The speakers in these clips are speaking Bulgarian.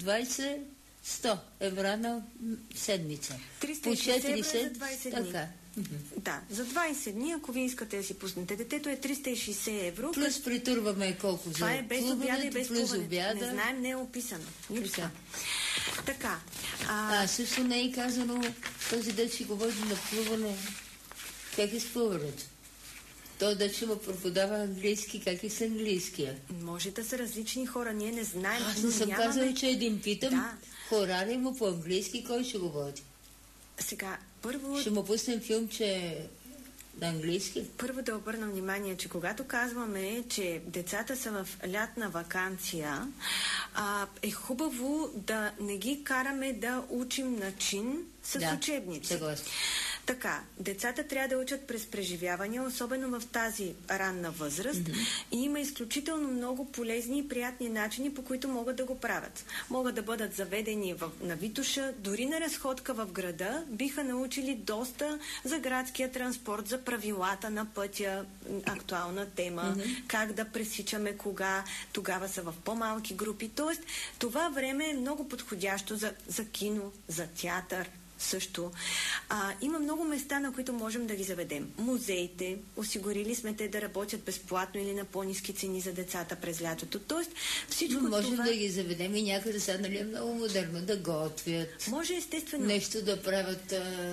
20-100 евро на седмица. 360 евро за 20 дни. Така. Да, за 20 дни, ако вие искате да си пуснете детето, е 360 евро. Плюс притурваме колко за това е без обяда и без плуването. Не знаем, не е описано. Така. Също не е казано този дет си говори на плуване. Как е с плуването? Той да ще му преподава английски, как е с английския? Може да са различни хора, ние не знаем. Аз не съм казала, че един питам, хорари му по английски, кой ще го води? Сега, първо... Ще му пуснем филм, че на английски? Първо да обърна внимание, че когато казваме, че децата са в лятна ваканция, е хубаво да не ги караме да учим начин с учебници. Съгласен. Така, децата трябва да учат през преживявания, особено в тази ранна възраст, и има изключително много полезни и приятни начини, по които могат да го правят. Могат да бъдат заведени на Витоша, дори на разходка в града, биха научили доста за градския транспорт, за правилата на пътя, актуална тема, как да пресичаме кога, тогава са в по-малки групи. Тоест, това време е много подходящо за кино, за театър, също. Има много места, на които можем да ги заведем. Музеите, осигурили сме те да работят безплатно или на по-ниски цени за децата през лятото. Тоест, всичко можем да ги заведем и някъде сега, нали, е много модерно да готвят. Може, естествено. Нещо да правят.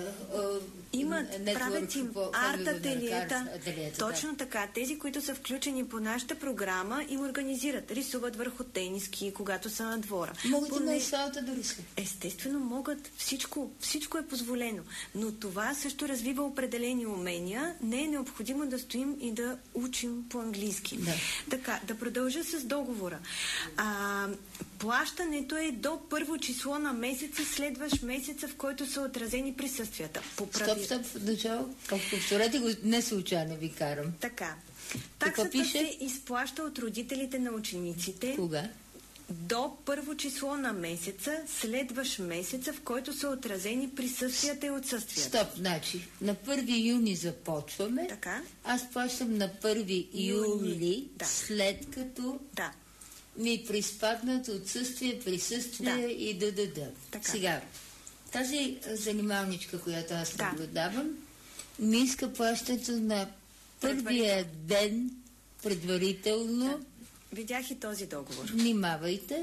Правят им арт-ателиета. Точно така. Тези, които са включени по нашата програма, им организират. Рисуват върху тениски, когато са на двора. Могат и на асфалта да рисуват. Естествено, могат. Всичко е позволено. Но това също развива определени умения. Не е необходимо да стоим и да учим по-английски. Да. Така, да продължа с договора. Плащането е до първо число на месеца, следващ месеца, в който са отразени присъствията. Стоп, начало. Повторете го, не случайно ви карам. Така. Таксата се изплаща от родителите на учениците. Кога? До първо число на месеца, следващ месеца, в който са отразени присъствията и отсъствията. Стоп, значи, на 1 юни започваме. Така. Аз плащам на 1 юли, след като ми приспаднат отсъствие, присъствие и да. Сега, тази занималничка, която аз наблюдавам, ми иска плащането на първия ден предварително. Видях и този договор. Внимавайте.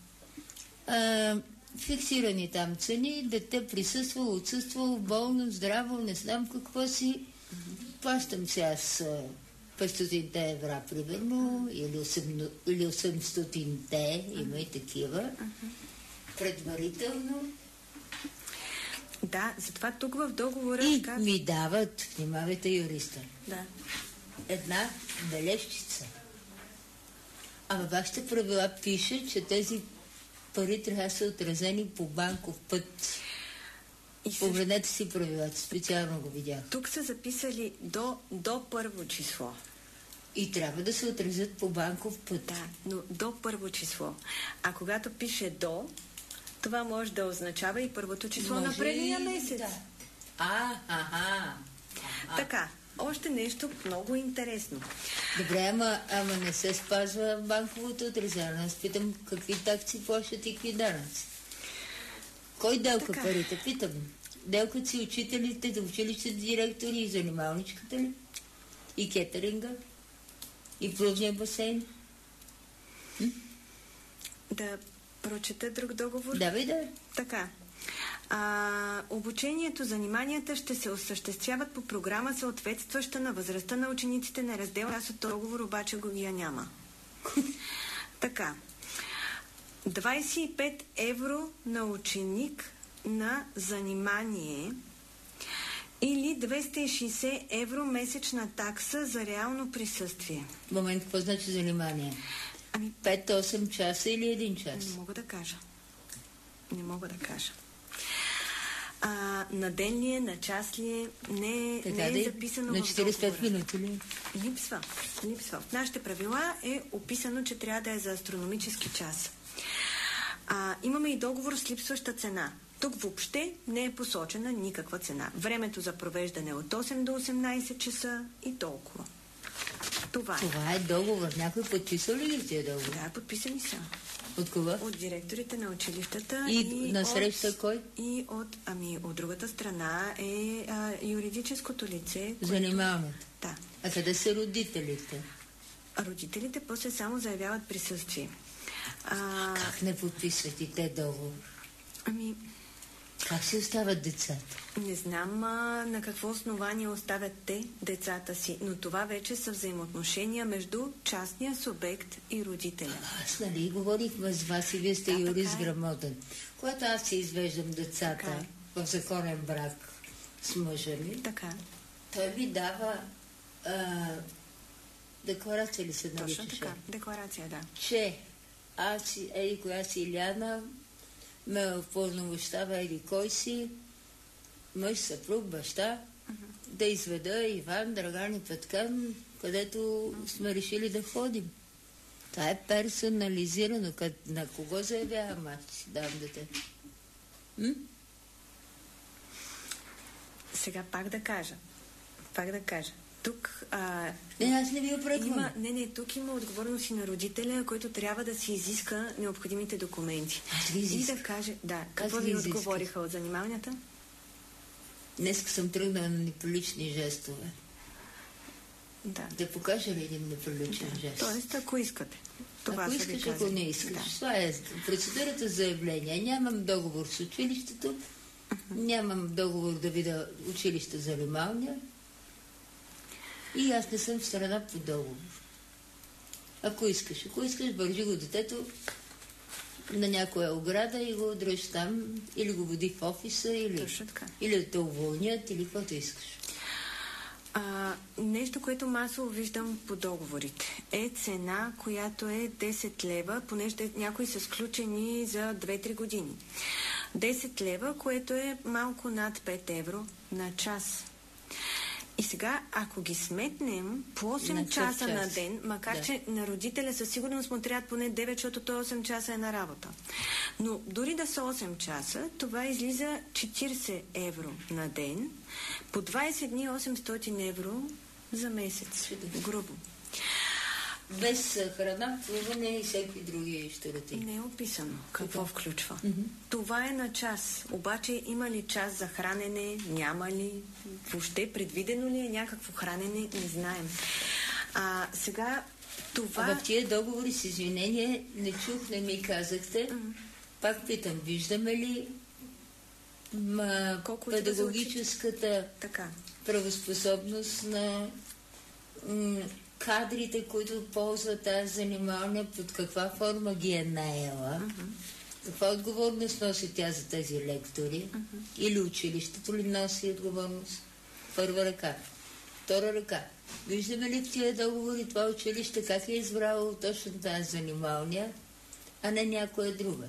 Фиксирани там цени, дете присъствало, отсъствало, болно, здраво, не знам какво си. Плащам се аз 500 евро, примерно, или 800-те, има и такива. Предварително. Да, затова тук в договора... И ми дават, внимавайте юриста, една бележчица. А във вашите правила пише, че тези пари трябва да са отразени по банков път. Погледнете си правилата, специално го видях. Тук са записали до първо число. И трябва да се отразят по банков път. Да, но до първо число. А когато пише до, това може да означава и първото число на предния месец. Така, още нещо много интересно. Добре, ама не се спазва банковото отразяване. Аз питам какви такси плащат и какви данъци. Кой делка парите? Питам. Делкат си учителите, училищните директори и занималничката ли? И кетеринга? И плувния басейн? Да прочета друг договор? Давай. Така. Обучението, заниманията ще се осъществяват по програма, съответстваща на възрастта на учениците на раздел. Аз от договор обаче го я няма. Така. 25 евро на ученик на занимание или 260 евро месечна такса за реално присъствие. Момент, какво значи занимание? 5-8 часа или 1 час? Не мога да кажа. На ден ли е, на час ли е, не е записано на 45 минути ли? Липсва. В нашите правила е описано, че трябва да е за астрономически час. Имаме и договор с липсваща цена. Тук въобще не е посочена никаква цена. Времето за провеждане е от 8 до 18 часа и толкова. Това е договор. Някой подписал ли ги тия договор? Да, подписани са. От кога? От директорите на училищата. И насреща кой? И от другата страна е юридическото лице. Занимаването. Да. А къде са родителите? Родителите после само заявяват присъствие. Как не подписват и те договор? Как се остават децата? Не знам на какво основание оставят те децата си, но това вече са взаимоотношения между частния субект и родителя. Аз говорихме с вас и вие сте юрист грамотен. Когато аз си извеждам децата в законен брак с мъжа ми, той ми дава декларация ли се наричаше? Точно така, декларация, да. Че аз, коя си Иляна, ме упълномощава кой си, мъж, съпруг, баща, да изведа Иван, Драган и Петкан, където сме решили да ходим. Това е персонализирано. На кого заявявам аз, че давам дете? Сега пак да кажа. Тук... аз не ви опреквам. Тук има отговорност и на родителя, който трябва да си изиска необходимите документи. И да каже... Какво ви отговориха от занималнята? Днес съм тръгнала на неприлични жестове. Да покажа ли един неприличен жест? Тоест, ако искате. Ако искаш, ако не искаш. Това е процедурата за заявление. Нямам договор с училището, нямам договор да видя училище за занималния. И аз не съм в страна по договор. Ако искаш, вържи го детето на някоя ограда и го дръж там, или го води в офиса, или да те уволнят, или каквото искаш. Нещо, което масово виждам по договорите, е цена, която е 10 лева, понеже някои са сключени за 2-3 години. 10 лева, което е малко над 5 евро на час. И сега, ако ги сметнем по 8 часа на ден, макар че на родителя със сигурност му трябва поне 9, защото той 8 часа е на работа. Но дори да са 8 часа, това излиза 40 евро на ден, по 20 дни 800 евро за месец. Грубо. Без храна, плуване и всеки други щурати. Не е описано какво включва. Това е на час. Обаче има ли час за хранене? Няма ли? Въобще предвидено ли е някакво хранене? Не знаем. Сега това... В тия договори с извинение не чух, не ми казахте. Пак питам, виждаме ли педагогическата правоспособност на кадрите, които ползват тази занималния, под каква форма ги е наела, каква отговорност носи тя за тези лектори, или училището ли носи отговорност? Първа ръка. Втора ръка. Виждаме ли в тия договори това училище как е избрало точно тази занималния, а не някоя друга?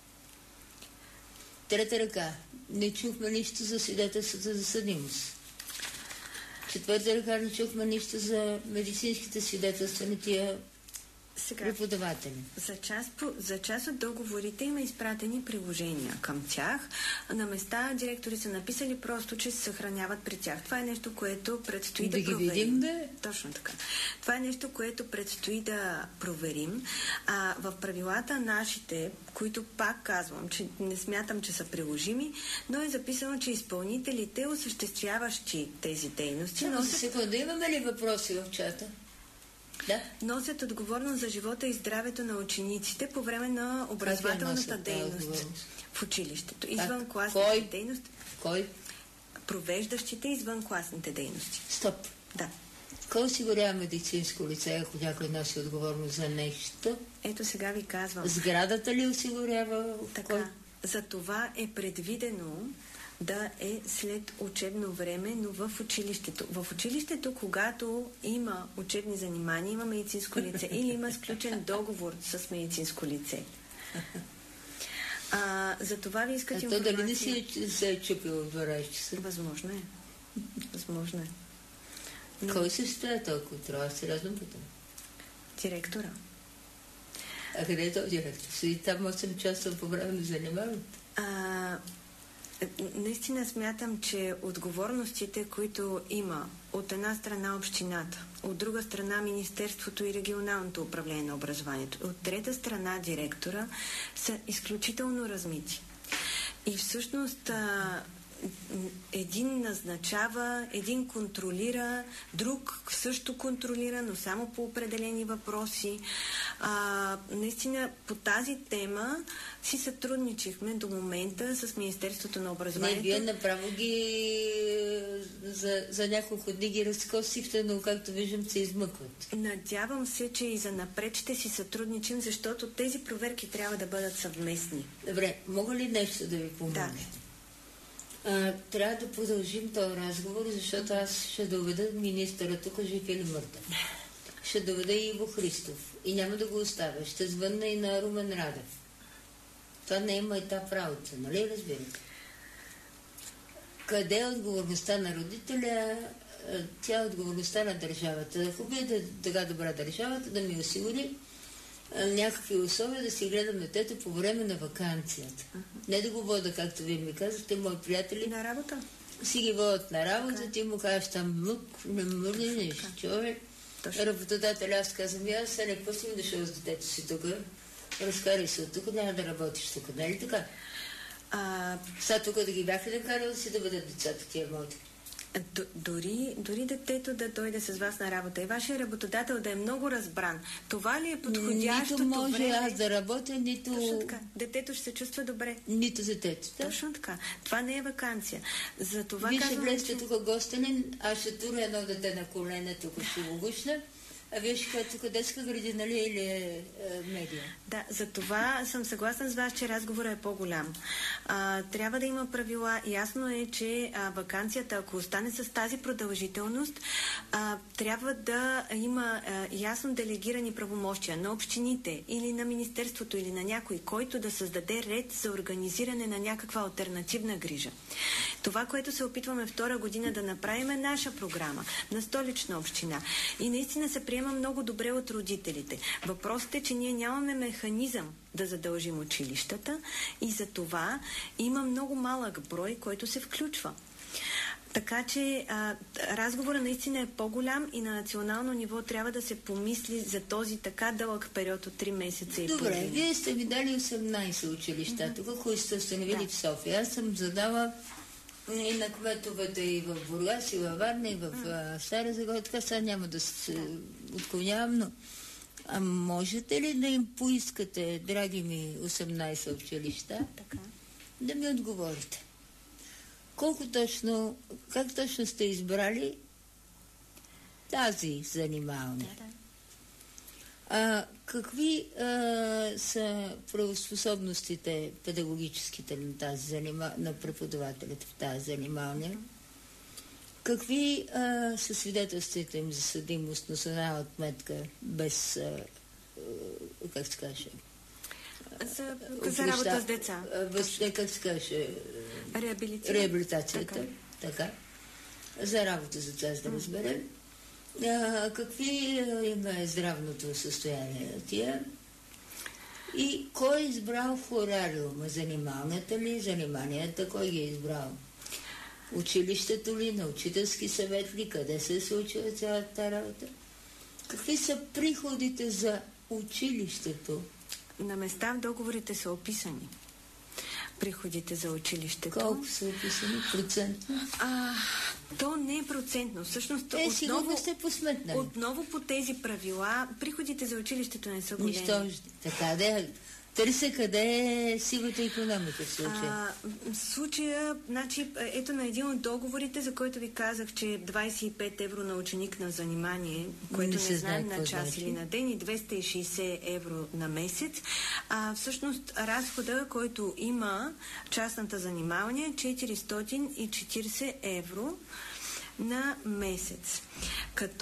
Трета ръка. Не чухме нищо за свидетелството за съдимост. Четвърта ръка не чухме нищо за медицинските свидетелства на тия преподаватели. За част от договорите има изпратени приложения към тях. На места директори са написали просто, че се съхраняват при тях. Това е нещо, което предстои да проверим. Видим, да? Точно така. Това е нещо, което предстои да проверим. В правилата нашите, които пак казвам, че не смятам, че са приложими, но е записано, че изпълнителите, осъществяващи тези дейности... Секунда, имаме ли въпроси в чата? Да? Носят отговорност за живота и здравето на учениците по време на образователната дейност в училището. Извънкласните дейности. Кой? Провеждащите извънкласните дейности. Стоп. Да. Кой осигурява медицинско лице, ако някой носи отговорност за нещо? Ето сега ви казвам. Сградата ли осигурява? Така. За това е предвидено да е след учебно време, но в училището. В училището, когато има учебни занимания, има медицинско лице или има сключен договор с медицинско лице. За това ви искат информация. Дали не се е чупило в 12 часа? Възможно е. Възможно е. Но... Кой се стоя толкова? Трябва сериозно питам. Директора. А къде е този директор? Седи там 8 часа по време на занимаването? Наистина смятам, че отговорностите, които има от една страна общината, от друга страна Министерството и регионалното управление на образованието, от трета страна директора, са изключително размити. И всъщност един назначава, един контролира, друг също контролира, но само по определени въпроси. Наистина по тази тема си сътрудничихме до момента с Министерството на образованието. Вие направо ги за няколко дни ги разкосихте, но както виждам се измъкват. Надявам се, че и за напред ще си сътрудничим, защото тези проверки трябва да бъдат съвместни. Добре, мога ли нещо да ви помогна? Да. Трябва да продължим този разговор, защото аз ще доведа министъра тук, жив или мъртъв. Ще доведа и Иво Христов. И няма да го оставя. Ще звънна и на Румен Радев. Това не е майтап работа, нали разбирате? Къде е отговорността на родителя? Тя е отговорността на държавата. Хубаво е да така добра държавата да ми осигури някакви условия да си гледам детето по време на ваканцията. Не да го вода, както вие ми казахте, мои приятели. На работа? Си ги водят на работа, ти му кажеш там мък, не мърни нещо, човек. Работодателя, аз казвам, аз сега какво си ми дошъл с детето си тук? Разкарай се от тук, няма да работиш тук, нали така? Сега тук да ги бяха да карал си да бъдат децата тия моите. Дори детето да дойде с вас на работа и вашия работодател да е много разбран, това ли е подходящото време? Нито може аз да работя, нито... Точно така. Детето ще се чувства добре. Нито детето. Да? Точно така. Това не е ваканция. За това вие казвам, ще влезете тук гостенин, аз ще туря едно дете на колена, тук ще го гушна, а вие ще кажете тук детска градина ли или медия? Да, за това съм съгласна с вас, че разговорът е по-голям. Трябва да има правила. Ясно е, че ваканцията, ако остане с тази продължителност, трябва да има ясно делегирани правомощия на общините или на Министерството или на някой, който да създаде ред за организиране на някаква алтернативна грижа. Това, което се опитваме втора година да направим, е наша програма на Столична община. И наистина се приема много добре от родителите. Въпросът е, че ние нямаме механизъм да задължим училищата и за това има много малък брой, който се включва. Така че разговорът наистина е по-голям и на национално ниво трябва да се помисли за този така дълъг период от 3 месеца и половина. Добре, вие сте ви дали 18 училища, тук, които сте установили в София. Аз съм задала и на кметовете и в Бургас, и във Варна, и в Стара Загора. Така сега няма да се отклонявам, но можете ли да им поискате, драги ми 18 училища, да ми отговорите? Как точно сте избрали тази занимална? Какви са правоспособностите педагогическите на преподавателите в тази занимална? Какви са свидетелствата им за съдимост, национална отметка без, как се каже? За работа с деца. Как се каже? Реабилитацията. Така. За работа с деца, за да разберем. Какви има здравното състояние на тия? И кой е избрал хорариума? Занималната ли? Заниманията? Кой ги е избрал? Училището ли? На учителски съвет ли? Къде се е случила цялата работа? Какви са приходите за училището? На места в договорите са описани приходите за училището. Колко са описани? Процентно? То не е процентно. Всъщност, сигурно сте посметнали. Отново по тези правила, приходите за училището не са големи. Нищо. Така де. Търся къде е сивата икономика в случая. В случая, значи, ето на един от договорите, за който ви казах, че 25 евро на ученик на занимание, което не знаем на час или на ден, и 260 евро на месец. Всъщност, разхода, който има частната занимание, е 440 евро на месец. Като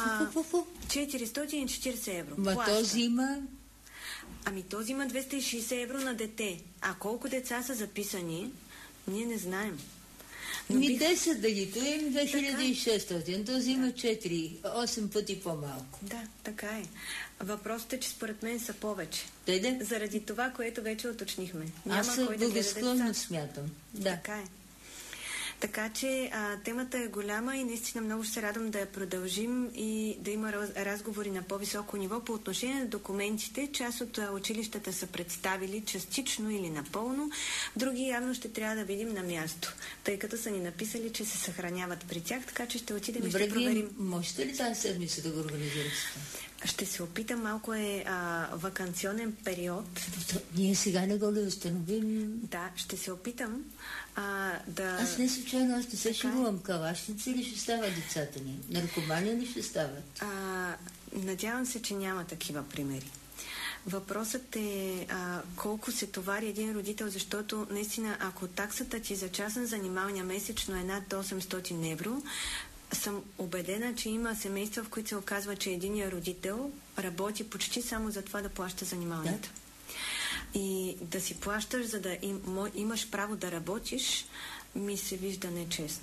440 евро. Този има... Този има 260 евро на дете. А колко деца са записани, ние не знаем. Но 10 дали, той им 2600, този има 8 пъти по-малко. Да, така е. Въпросът е, че според мен са повече. Да. Заради това, което вече уточнихме. Аз благосклонно смятам. Да. Така е. Така че темата е голяма и наистина много ще се радвам да я продължим и да има разговори на по-високо ниво. По отношение на документите, част от училищата са представили частично или напълно, други явно ще трябва да видим на място, тъй като са ни написали, че се съхраняват при тях, така че ще отидем и ще проверим. Можете ли тази седмица да го организирате? Ще се опитам, малко е ваканционен период. Ние сега не го ли установим? Да, ще се опитам да... Аз не случайно, аз не се шегувам. Калашници ли ще стават децата ни? Наркомания ли ще стават? Надявам се, че няма такива примери. Въпросът е колко се товари един родител, защото наистина, ако таксата ти за частен занималния месечно е над 800 евро, съм убедена, че има семейства, в които се оказва, че единият родител работи почти само за това да плаща занималнията. Да. И да си плащаш, за да имаш право да работиш, ми се вижда нечестно.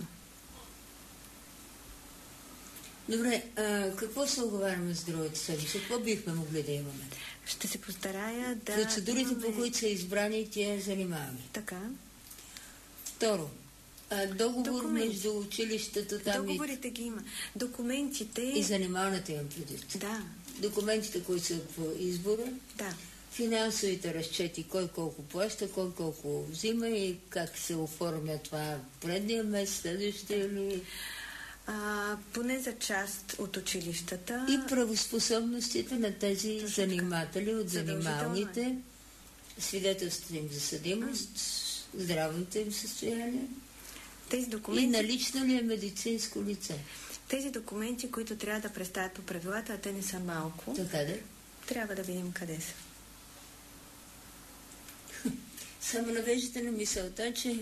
Добре, какво се оговаряме с другата седмица? Какво бихме могли да имаме? Ще се постарая да процедурите, по които са избрани, тя занимаваме. Така. Второ, договор между училищата там. Договорите ги има. Документите... И занималната имам предвид. Да. Документите, които са по избора. Да. Финансовите разчети, кой колко плаща, кой колко взима и как се оформя това предния месец, следващия ли... Поне за част от училищата. И правоспособностите на тези заниматели от занималните, свидетелствата им за съдимост, здравното им състояние. Тези документи... И налично ли е медицинско лице? Тези документи, които трябва да представят по правилата, а те не са малко. Така да? Трябва да видим къде са. Само навеждате на мисълта, че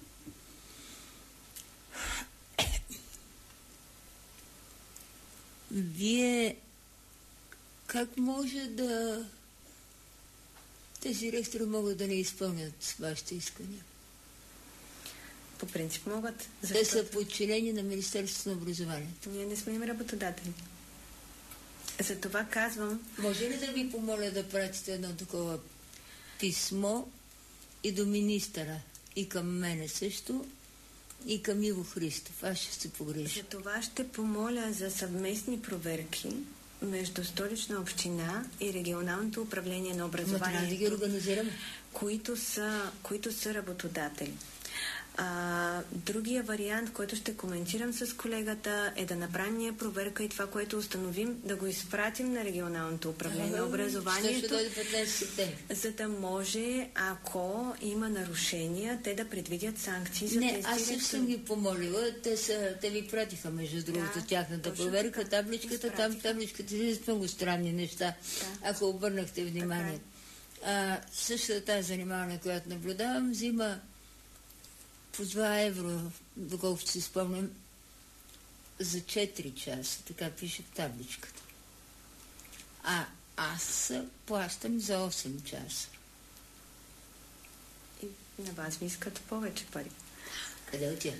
вие как може да тези ректори могат да не изпълнят вашите искания? По принцип могат. Те са подчинени на Министерството на образованието. Ние не сме им работодатели. За това казвам... Може ли да ви помоля да пратите едно такова писмо и до министъра, и към мене също, и към Иво Христов? Аз ще се погрижа. За това ще помоля за съвместни проверки между Столична община и регионалното управление на образованието, да ги организираме, които са работодатели. Другия вариант, който ще коментирам с колегата, е да направим ние проверка и това, което установим, да го изпратим на регионалното управление на образованието, за да може, ако има нарушения, те да предвидят санкции за тези директори. Аз също съм ги помолила. Те ви пратиха, между другото, тяхната проверка, табличката, там табличката излизат много странни неща, ако обърнахте внимание. Същата тази занимаване, която наблюдавам, взима по 2 евро, доколкото си спомням, за 4 часа. Така пише в табличката. Аз плащам за 8 часа. И на вас ви искат повече пари. Къде отиват?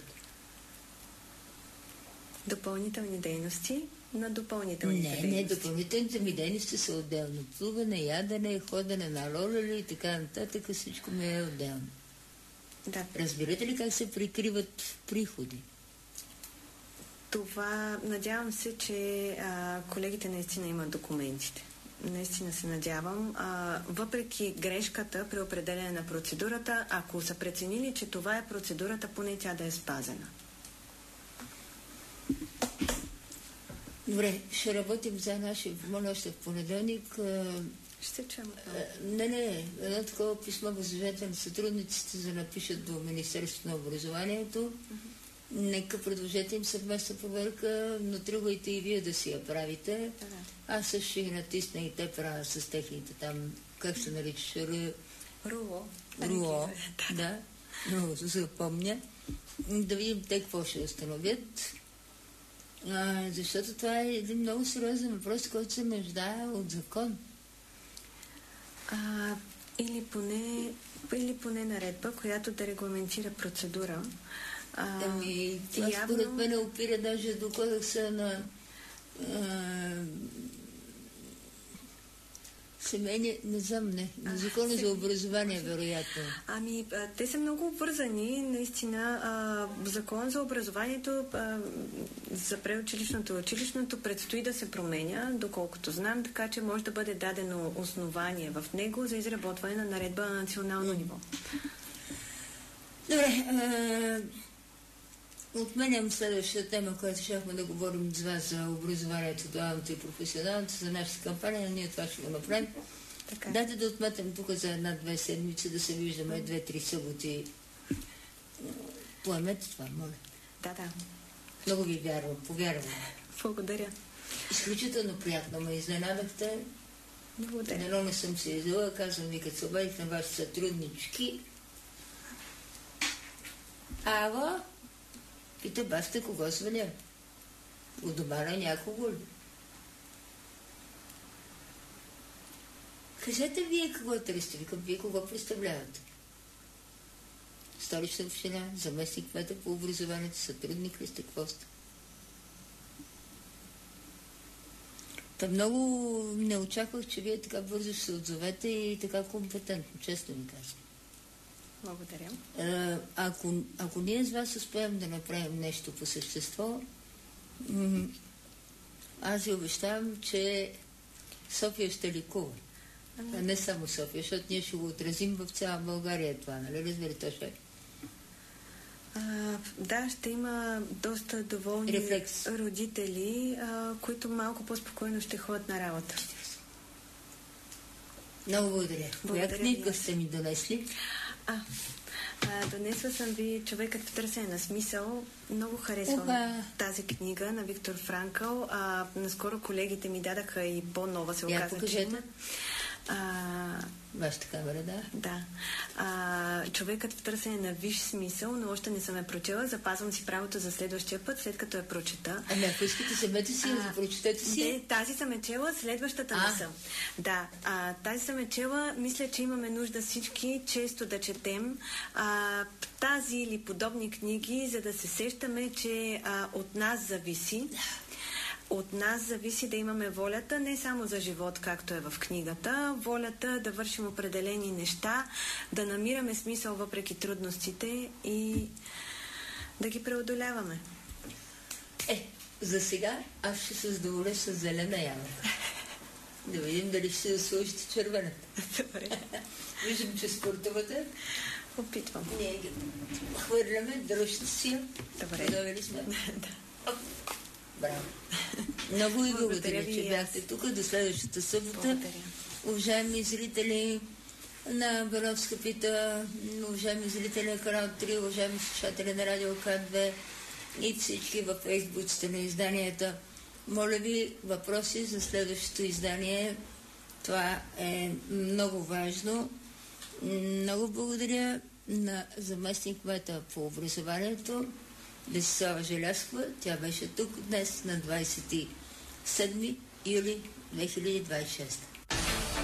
Допълнителни дейности на допълнителните дейности. Не, допълнителните ми дейности са отделно. Плуване, ядене, ходене на лолели и така нататък. Всичко ми е отделно. Да. Разбирате ли как се прикриват приходи? Това, надявам се, че колегите наистина имат документите. Наистина се надявам. Въпреки грешката при определяне на процедурата, ако са преценили, че това е процедурата, поне тя да е спазена. Добре, ще работим за наши, моля още в понеделник. Ще чуем. Едно такова писмо възложете на сътрудниците да напишат до Министерството на образованието. Нека предложете им съвместна проверка, но тръгвайте и вие да си я правите. Аз също ще ги натисна и те правят с техните там, как се наричаш? Руло. Да, много се запомня. Да видим те какво ще установят. Защото това е един много сериозен въпрос, който се нуждае от закон. Или поне наредба, която да регламентира процедура, Това според мен опира даже до кодекса на семейни, не знам, на закона за образование, вероятно. Те са много обвързани, наистина. Закон за образованието за преучилищното и училищното предстои да се променя, доколкото знам, така че може да бъде дадено основание в него за изработване на наредба на национално ниво. Добре, отменям следващата тема, която щяхме да говорим с вас за образованието, дуалното и професионалното, за нашата кампания, но ние това ще го направим. Дайте да отметам тук за 1-2 седмици, да се виждаме 2-3 съботи. Поемете това, моля. Да. Много ви вярвам, повярвам. Благодаря. Изключително приятно ме изненадахте. Благодаря. Дано не съм се издала, казвам ви, като се обадих на вашите сътруднички. Ала, пита баста, кого звъня? У дома на някого ли? Кажете вие какво търсите, викам, вие кого представлявате? Столична община, заместник кмета по образованието, сътрудник ли сте, какво сте? Та много не очаквах, че вие така бързо ще се отзовете и така компетентно, честно ми казвам. Благодаря. Ако ние с вас успеем да направим нещо по същество, аз ви обещавам, че София ще ликува. А не само София, защото ние ще го отразим в цяла България това, нали? Разберете, ще? Да, ще има доста доволни родители, които малко по-спокойно ще ходят на работа. Много благодаря. Коя книга сте ми донесли? Донесла съм ви "Човекът в търсене на смисъл". Много харесвам тази книга на Виктор Франкъл. Наскоро колегите ми дадаха и по-нова, се оказа, че има. Вашата камера, да? Да. "Човекът в търсене на висш смисъл", но още не съм я прочела. Запазвам си правото за следващия път, след като я прочета. Ако искате, събете си, да прочетете си. Не, тази съм я чела, следващата не съм. Да, тази съм я чела. Мисля, че имаме нужда всички често да четем тази или подобни книги, за да се сещаме, че от нас зависи. От нас зависи да имаме волята не само за живот, както е в книгата, волята да вършим определени неща, да намираме смисъл въпреки трудностите и да ги преодоляваме. За сега аз ще се задоволя с зелена яма. Да видим дали ще се сложите червената. Добре. Виждам, че спортувате. Опитвам. Ние ги хвърляме, дръжте си. Добре. Готови ли сме? Да. Браво. Много ви благодаря, че бяхте тук. До следващата събота. Благодаря. Уважаеми зрители на Беровска пита, уважаеми зрители на Канал 3, уважаеми слушатели на Радио К2 и всички във фейсбуците на изданията. Моля ви, въпроси за следващото издание. Това е много важно. Много благодаря на заместник кмета по образованието Десислава Желязкова. Тя беше тук днес на 27 юли 2026.